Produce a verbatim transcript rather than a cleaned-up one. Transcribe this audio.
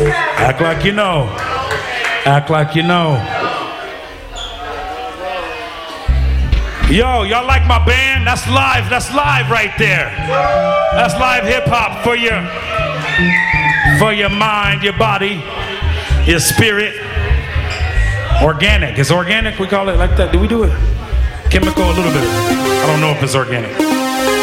Act like you know. Act like you know. Yo, y'all like my band? That's live. That's live right there. That's live hip hop for your, for your mind, your body, your spirit. Organic. It's organic. We call it like that. Do we do it? Chemical a little bit. I don't know if it's organic.